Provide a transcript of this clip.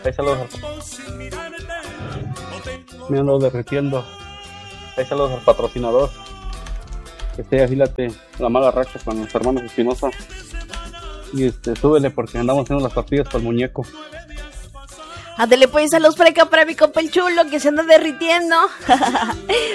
Ahí saludos. Me ando derritiendo. Ahí saludos al patrocinador. Afílate la mala racha con los hermanos Espinosa. Y súbele porque andamos haciendo las tortillas para el muñeco. Ándale pues, saludos por acá para mi compa el chulo que se anda derritiendo.